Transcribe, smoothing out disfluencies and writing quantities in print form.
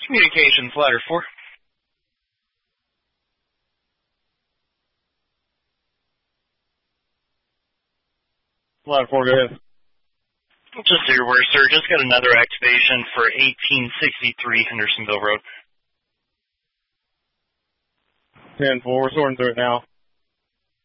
Communications, ladder 4. Ladder 4, go ahead. Just so you're aware, sir, just got another activation for 1863 Hendersonville Road. 10-4, we're sorting through it now.